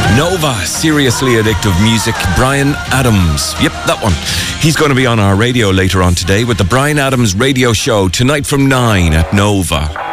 Nova, seriously addictive music. Bryan Adams. Yep, that one. He's going to be on our radio later on today with the Bryan Adams Radio Show tonight from 9 at Nova.